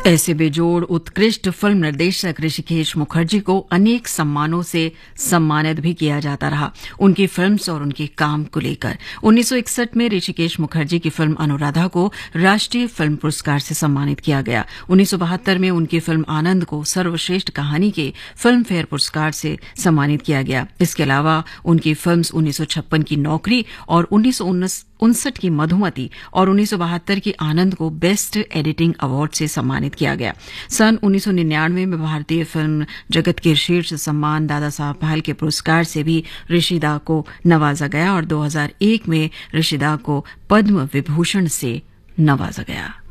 ऐसे बेजोड़ उत्कृष्ट फिल्म निर्देशक ऋषिकेश मुखर्जी को अनेक सम्मानों से सम्मानित भी किया जाता रहा उनकी फिल्म्स और उनके काम को लेकर। 1961 में ऋषिकेश मुखर्जी की फिल्म अनुराधा को राष्ट्रीय फिल्म पुरस्कार से सम्मानित किया गया। 1972 में उनकी फिल्म आनंद को सर्वश्रेष्ठ कहानी के फिल्म फेयर पुरस्कार से सम्मानित किया गया। इसके अलावा उनकी फिल्म्स 1956 की नौकरी और 1959 की मधुमती और 1972 की आनंद को बेस्ट एडिटिंग अवार्ड से सम्मानित किया गया। सन 1999 में भारतीय फिल्म जगत के शीर्ष सम्मान दादा साहब फाल्के पुरस्कार से भी ऋषिदा को नवाजा गया और 2001 में ऋषिदा को पद्म विभूषण से नवाजा गया।